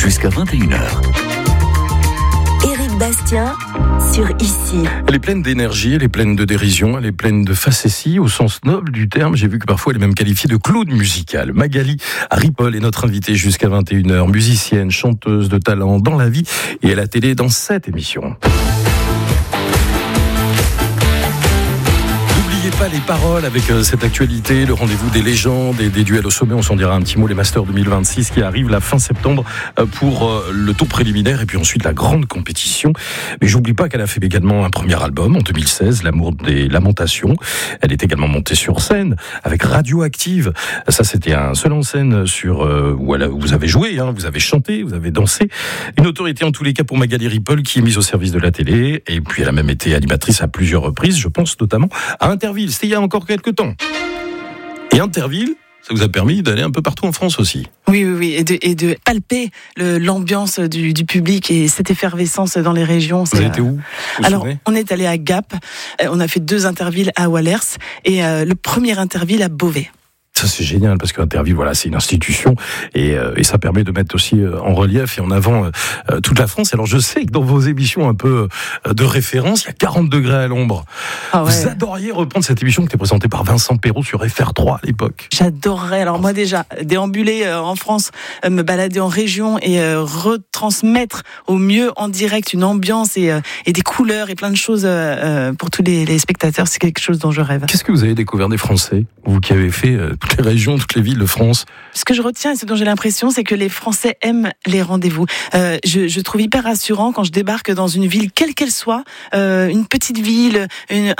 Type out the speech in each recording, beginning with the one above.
jusqu'à 21h. Éric Bastien sur Ici. Elle est pleine d'énergie, elle est pleine de dérision, elle est pleine de facéties au sens noble du terme. J'ai vu que parfois elle est même qualifiée de clown musical. Magali Ripoll est notre invitée jusqu'à 21h. Musicienne, chanteuse de talent dans la vie et à la télé dans cette émission. N'oubliez pas les paroles avec cette actualité, le rendez-vous des légendes et des duels au sommet. On s'en dira un petit mot, les Masters 2026 qui arrivent la fin septembre pour le tour préliminaire et puis ensuite la grande compétition. Mais j'oublie pas qu'elle a fait également un premier album en 2016, L'amour des lamentations. Elle est également montée sur scène avec Radioactive. Ça, c'était un seul en scène sur où vous avez joué, vous avez chanté, vous avez dansé. Une autorité en tous les cas pour Magali Ripoll qui est mise au service de la télé. Et puis elle a même été animatrice à plusieurs reprises, je pense notamment à Interville. C'était il y a encore quelques temps. Et Interville, ça vous a permis d'aller un peu partout en France aussi. Oui, et de palper l'ambiance du public et cette effervescence dans les régions. Vous avez été où? Alors, on est allé à Gap, on a fait 2 Intervilles à Wallers et le premier Interville à Beauvais. Ça, c'est génial parce qu'Interville, voilà, c'est une institution et ça permet de mettre aussi en relief et en avant toute la France. Alors, je sais que dans vos émissions un peu de référence, il y a 40 degrés à l'ombre. Ah ouais. Vous adoriez reprendre cette émission qui était présentée par Vincent Perrault sur FR3 à l'époque. J'adorerais. Alors, moi, déjà, déambuler en France, me balader en région et retransmettre au mieux en direct une ambiance et des couleurs et plein de choses pour tous les spectateurs, c'est quelque chose dont je rêve. Qu'est-ce que vous avez découvert des Français, vous qui avez fait toutes les régions, toutes les villes de France? Ce que je retiens et ce dont j'ai l'impression, c'est que les Français aiment les rendez-vous. Je trouve hyper rassurant quand je débarque dans une ville, quelle qu'elle soit, une petite ville, une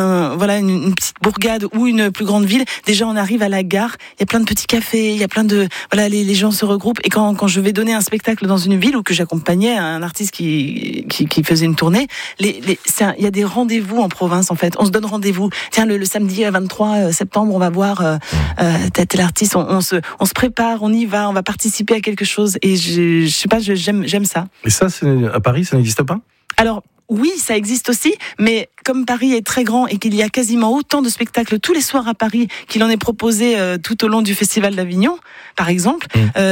petite bourgade ou une plus grande ville. Déjà, on arrive à la gare, il y a plein de petits cafés, il y a plein de les gens se regroupent. Et quand je vais donner un spectacle dans une ville ou que j'accompagnais un artiste qui faisait une tournée, il y a des rendez-vous en province en fait. On se donne rendez-vous. Tiens, le samedi 23 septembre, on va voir tel artiste. On se prépare, on y va, on va participer à quelque chose. Et je sais pas, j'aime ça. Et ça, à Paris, ça n'existe pas? Alors, oui, ça existe aussi, mais comme Paris est très grand et qu'il y a quasiment autant de spectacles tous les soirs à Paris qu'il en est proposé tout au long du Festival d'Avignon, par exemple,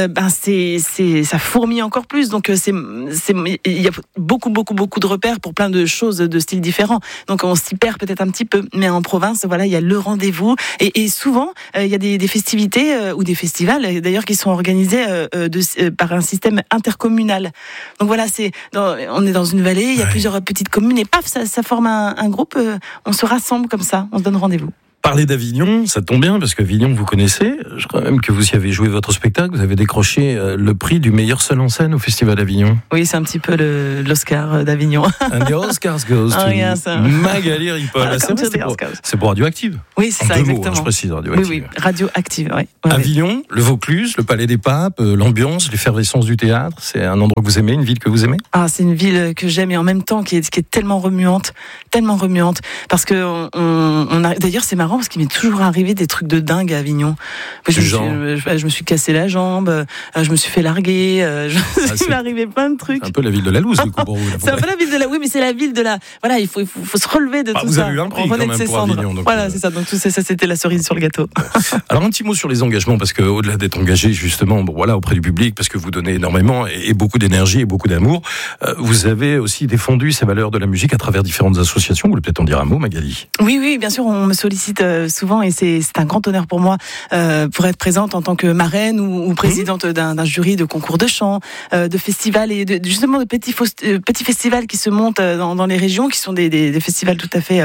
ça fourmille encore plus. Donc il y a beaucoup de repères pour plein de choses de styles différents. Donc on s'y perd peut-être un petit peu, mais en province, voilà, il y a le rendez-vous et souvent il y a des festivités ou des festivals d'ailleurs qui sont organisés par un système intercommunal. Donc voilà, on est dans une vallée, il y a plusieurs petites communes et paf, ça forme un groupe, on se rassemble comme ça, on se donne rendez-vous. Parler d'Avignon, ça tombe bien parce qu'Avignon, vous connaissez. Je crois même que vous y avez joué votre spectacle. Vous avez décroché le prix du meilleur seul en scène au Festival d'Avignon. Oui, c'est un petit peu l'Oscar d'Avignon. And the Oscars goes to Magali Ripoll. C'est pour Radioactive. Oui, c'est ça, exactement. Mots, je précise, Radioactive. Oui, Radioactive, oui. Avignon, le Vaucluse, le Palais des Papes, l'ambiance, l'effervescence du théâtre. C'est un endroit que vous aimez, une ville que vous aimez? Ah, c'est une ville que j'aime et en même temps qui est tellement remuante. Parce que d'ailleurs, c'est marrant parce qu'il m'est toujours arrivé des trucs de dingue à Avignon. Je me suis cassé la jambe, je me suis fait larguer, il m'est arrivé plein de trucs. C'est un peu la ville de la loose, du coup, pour vous. C'est un peu la ville de la, oui, mais c'est la ville de la, voilà, il faut se relever de tout ça. Vous avez eu un prix quand même pour Avignon. Donc voilà, c'est ça. Donc tout ça, c'était la cerise sur le gâteau. Alors un petit mot sur les engagements, parce que au-delà d'être engagé justement, auprès du public, parce que vous donnez énormément et beaucoup d'énergie et beaucoup d'amour, vous avez aussi défendu ces valeurs de la musique à travers différentes associations. Vous voulez peut-être en dire un mot, Magali? Oui, bien sûr, on me sollicite souvent et c'est un grand honneur pour moi pour être présente en tant que marraine ou présidente d'un jury de concours de chant, de festivals et justement de petits festivals qui se montent dans les régions, qui sont des festivals tout à fait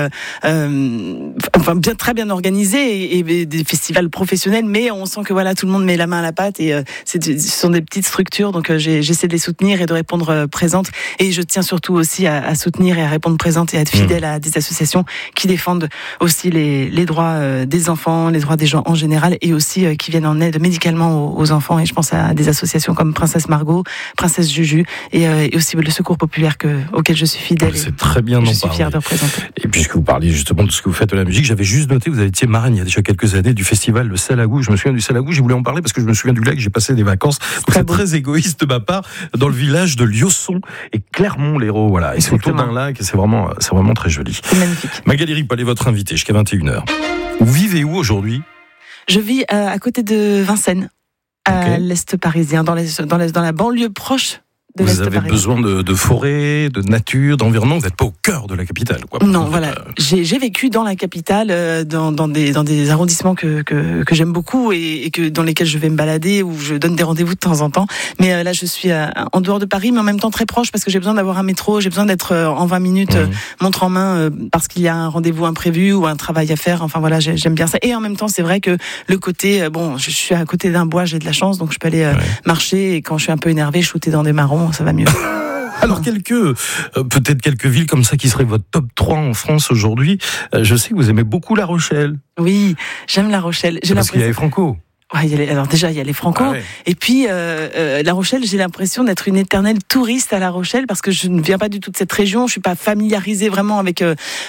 très bien organisés et des festivals professionnels, mais on sent que voilà, tout le monde met la main à la pâte et ce sont des petites structures, donc j'essaie de les soutenir et de répondre présente, et je tiens surtout aussi à soutenir et à répondre présente et à être fidèle à des associations qui défendent aussi les droits des enfants, les droits des gens en général, et aussi qui viennent en aide médicalement aux enfants, et je pense à des associations comme Princesse Margot, Princesse Juju et aussi le Secours populaire auquel je suis fidèle. C'est très bien d'en parler. Je suis fière de représenter. Et puisque vous parliez justement de ce que vous faites de la musique, j'avais juste noté que vous avez été marraine il y a déjà quelques années du festival Le Salagou. Je me souviens du Salagou, j'ai voulu en parler parce que je me souviens du lac, j'ai passé des vacances. Donc c'est très égoïste de ma part, dans le village de Liosson et Clermont-Lérault. Voilà. Et c'est autour d'un lac et c'est vraiment très joli. C'est magnifique. Magali Ripoll est votre invitée jusqu'à 21h. Vous vivez où aujourd'hui ? Je vis à côté de Vincennes. À l'est parisien, dans la banlieue proche de l'est parisien. Vous avez besoin de forêt, de nature, d'environnement. Vous n'êtes pas au cœur de la capitale, quoi. Non, voilà. J'ai vécu dans la capitale, dans des arrondissements que j'aime beaucoup et dans lesquels je vais me balader, où je donne des rendez-vous de temps en temps. Mais là, je suis en dehors de Paris, mais en même temps très proche, parce que j'ai besoin d'avoir un métro, j'ai besoin d'être en 20 minutes, montre en main, parce qu'il y a un rendez-vous imprévu ou un travail à faire. Enfin voilà, j'aime bien ça. Et en même temps, c'est vrai que le côté, je suis à côté d'un bois, j'ai de la chance, donc je peux aller marcher, et quand je suis un peu énervée, shooter dans des marrons, ça va mieux. Alors peut-être quelques villes comme ça qui seraient votre top 3 en France aujourd'hui. Je sais que vous aimez beaucoup La Rochelle. Oui, j'aime La Rochelle. Parce qu'il y a les Franco. Ouais, alors déjà il y a les Franco, et puis La Rochelle, j'ai l'impression d'être une éternelle touriste à La Rochelle, parce que je ne viens pas du tout de cette région, je suis pas familiarisée vraiment avec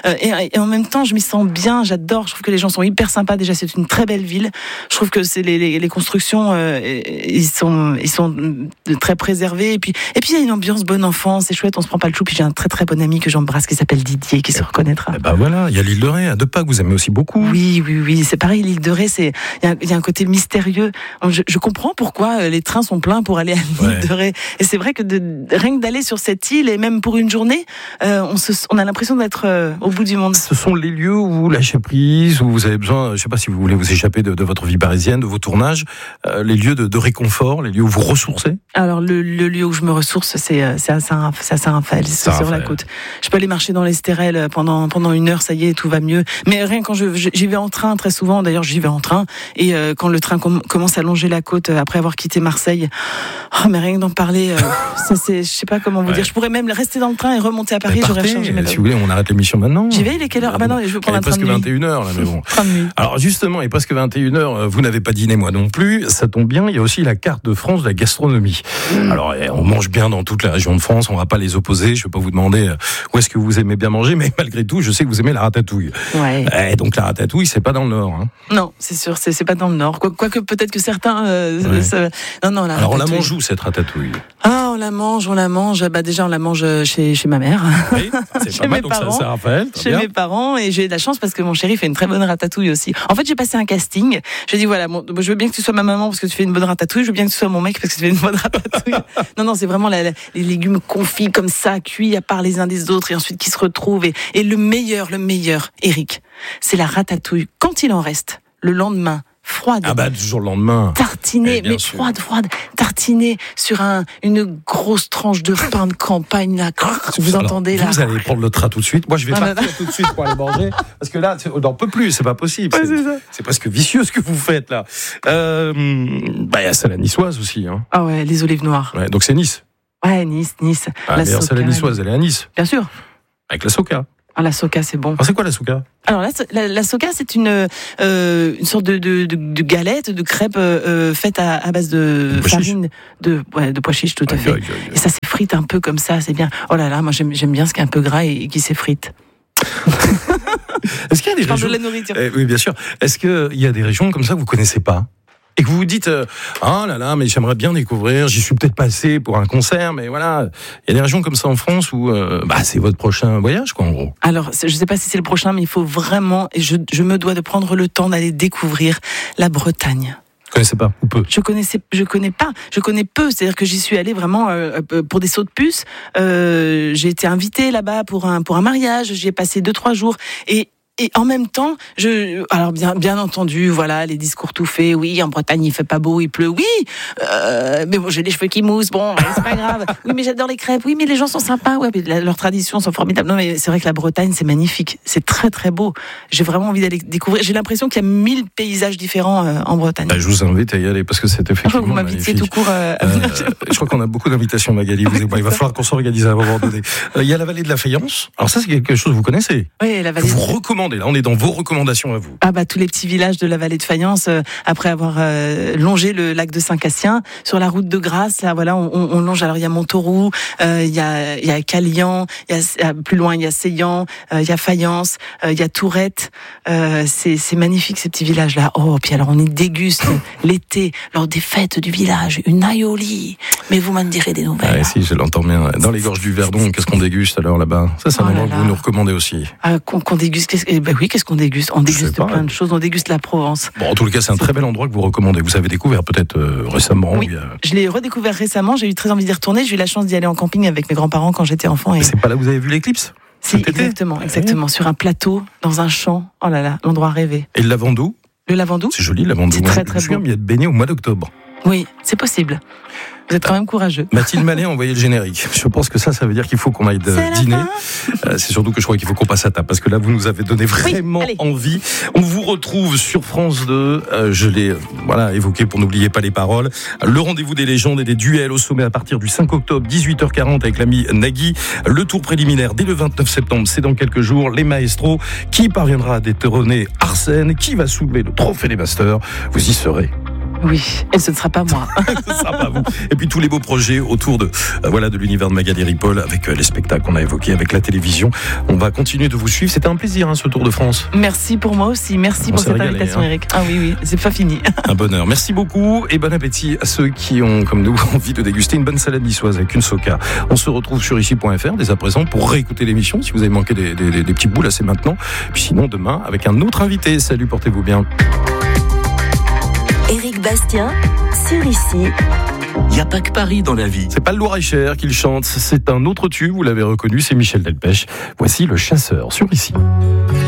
et en même temps je m'y sens bien, j'adore, je trouve que les gens sont hyper sympas. Déjà c'est une très belle ville, je trouve que c'est les constructions ils sont très préservés, et puis il y a une ambiance bon enfant, c'est chouette, on se prend pas le chou. Puis j'ai un très très bon ami que j'embrasse qui s'appelle Didier, qui se reconnaîtra. Voilà, il y a l'île de Ré à 2 pas que vous aimez aussi beaucoup. Oui, c'est pareil, l'île de Ré, il y a un côté mystérieux. Je comprends pourquoi les trains sont pleins pour aller à l'île de Ré. Et c'est vrai que rien que d'aller sur cette île, et même pour une journée, on a l'impression d'être au bout du monde. Ce sont les lieux où vous lâchez prise, où vous avez besoin, je sais pas si vous voulez vous échapper de votre vie parisienne, de vos tournages, les lieux de réconfort, les lieux où vous ressourcez. Alors le lieu où je me ressource, c'est à Saint-Raphaël, c'est sur la côte. Je peux aller marcher dans l'Estérel pendant 1 heure, ça y est, tout va mieux. Mais rien quand j'y vais en train très souvent, d'ailleurs j'y vais en train, et quand le train commence à longer la côte après avoir quitté Marseille, mais rien que d'en parler, ça c'est, je sais pas comment vous dire. Je pourrais même rester dans le train et remonter à Paris, j'aurais changé ma vie. Si vous voulez, on arrête l'émission maintenant. J'y vais, il est quelle heure? Non, je veux prendre un train de nuit. Il est presque 21h là, mais bon. Alors justement, il est presque 21h, vous n'avez pas dîné, moi non plus, ça tombe bien, il y a aussi la carte de France de la gastronomie. Alors on mange bien dans toute la région de France, on va pas les opposer, je vais pas vous demander où est-ce que vous aimez bien manger, mais malgré tout, je sais que vous aimez la ratatouille. Et donc la ratatouille, c'est pas dans le Nord. Non, c'est sûr, c'est pas dans le Nord. Quoique peut-être que certains... Non, alors on la mange où, cette ratatouille? On la mange. Déjà, on la mange chez ma mère. Oui, c'est pas mal, donc ça sert à Raphaël. Chez mes parents, et j'ai de la chance parce que mon chéri fait une très bonne ratatouille aussi. En fait, j'ai passé un casting. J'ai dit, voilà, je veux bien que tu sois ma maman parce que tu fais une bonne ratatouille. Je veux bien que tu sois mon mec parce que tu fais une bonne ratatouille. Non, c'est vraiment les légumes confits comme ça, cuits à part les uns des autres, et ensuite qui se retrouvent. Et le meilleur, Eric, c'est la ratatouille quand il en reste, le lendemain. Froide. Toujours le lendemain. Tartinée, mais froide. Tartinée sur une grosse tranche de pain de campagne, là. Vous entendez, là? Vous allez prendre le train tout de suite. Moi, je vais partir tout de suite pour aller manger. Parce que là, on n'en peut plus, c'est pas possible. C'est presque vicieux ce que vous faites, là. Il y a celle à niçoise aussi, hein. Ah ouais, les olives noires. Ouais, donc c'est Nice. Ouais, Nice. D'ailleurs, celle à niçoise, elle est à Nice. Bien sûr. Avec la soca. La soca, c'est bon. C'est quoi la soca? Alors la soca, c'est une sorte de galette, de crêpe faite à base de farine de pois chiches, tout à fait. Et ça s'effrite un peu comme ça, c'est bien. Oh là là, moi j'aime bien ce qui est un peu gras et qui s'effrite. Est-ce qu'il y a des régions... de la nourriture. Oui, bien sûr. Est-ce qu'il y a des régions comme ça que vous connaissez pas? Et que vous vous dites, mais j'aimerais bien découvrir, j'y suis peut-être passé pour un concert, mais voilà, il y a des régions comme ça en France où c'est votre prochain voyage, quoi, en gros. Alors, je sais pas si c'est le prochain, mais il faut vraiment, et je me dois de prendre le temps d'aller découvrir la Bretagne. Vous connaissez pas, ou peu? Je connais peu, c'est-à-dire que j'y suis allée vraiment pour des sauts de puce. J'ai été invitée là-bas pour un mariage, j'y ai passé 2-3 jours, et en même temps, alors bien entendu, voilà, les discours tout faits. Oui, en Bretagne, il fait pas beau, il pleut. Oui, mais bon, j'ai les cheveux qui moussent. Bon, c'est pas grave. Oui, mais j'adore les crêpes. Oui, mais les gens sont sympas. Ouais, mais leurs traditions sont formidables. Non, mais c'est vrai que la Bretagne, c'est magnifique. C'est très, très beau. J'ai vraiment envie d'aller découvrir. J'ai l'impression qu'il y a 1000 paysages différents en Bretagne. Je vous invite à y aller parce que c'est effectivement vous m'invitiez tout court. Je crois qu'on a beaucoup d'invitations, Magali. Il va falloir qu'on s'organise à un moment donné. Il y a la vallée de la Fayence. Alors ça, c'est quelque chose que vous connaissez. Oui, la vallée. Vous recommandez. Là, on est dans vos recommandations à vous. Tous les petits villages de la vallée de Fayence, après avoir longé le lac de Saint-Cassien, sur la route de Grasse, là, voilà, on longe. Alors, il y a Montauroux, il y a Calian, plus loin, il y a Seillan, il y a Fayence, il y a Tourette. C'est magnifique, ces petits villages-là. Oh, puis alors, on y déguste l'été, lors des fêtes du village, une aioli. Mais vous m'en direz des nouvelles. Ah, si, je l'entends bien. Dans les gorges du Verdon, qu'est-ce qu'on déguste alors là-bas? Ça, c'est un endroit que vous nous recommandez aussi. Qu'on déguste. Qu'est-ce qu'on déguste? On déguste plein de choses. On déguste la Provence. Bon, en tout cas, c'est un très bel endroit que vous recommandez. Vous avez découvert peut-être récemment. Oui, je l'ai redécouvert récemment. J'ai eu très envie d'y retourner. J'ai eu la chance d'y aller en camping avec mes grands-parents quand j'étais enfant. Et c'est pas là que vous avez vu l'éclipse? Si, exactement. Sur un plateau, dans un champ. Oh là là, l'endroit rêvé. Et le Lavandou? Le Lavandou? C'est joli, le Lavandou. C'est très, très beau. Je me souviens de baigner au mois d'octobre. Oui, c'est possible. Vous êtes quand même courageux. Mathilde Mallet a envoyé le générique. Je pense que ça veut dire qu'il faut qu'on aille dîner. C'est surtout que je crois qu'il faut qu'on passe à table, parce que là, vous nous avez donné vraiment envie. On vous retrouve sur France 2. Je l'ai évoqué pour n'oublier pas les paroles. Le rendez-vous des légendes et des duels au sommet à partir du 5 octobre, 18h40 avec l'ami Nagui. Le tour préliminaire dès le 29 septembre, c'est dans quelques jours. Les maestros, qui parviendra à détrôner Arsène, qui va soulever le trophée des masters. Vous y serez. Oui, et ce ne sera pas moi. Ce ne sera pas vous. Et puis tous les beaux projets autour de l'univers de Magali Ripoll, avec les spectacles qu'on a évoqués, avec la télévision. On va continuer de vous suivre. C'était un plaisir, ce Tour de France. Merci pour moi aussi. Merci pour cette invitation, Eric. Ah oui, c'est pas fini. Un bonheur. Merci beaucoup et bon appétit à ceux qui ont, comme nous, envie de déguster une bonne salade niçoise avec une soca. On se retrouve sur ici.fr dès à présent pour réécouter l'émission. Si vous avez manqué des petits bouts, là c'est maintenant. Puis sinon demain avec un autre invité. Salut, portez-vous bien. Éric Bastien, sur Ici. Il n'y a pas que Paris dans la vie. C'est pas le Loir-et-Cher qu'il chante, c'est un autre tube, vous l'avez reconnu, c'est Michel Delpech. Voici Le Chasseur sur Ici.